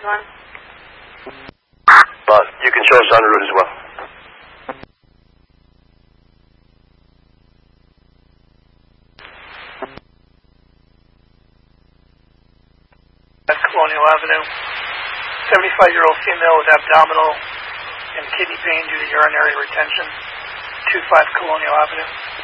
Norm. You can show us on the route as well. Colonial Avenue. 75-year-old female with abdominal and kidney pain due to urinary retention. 25 Colonial Avenue.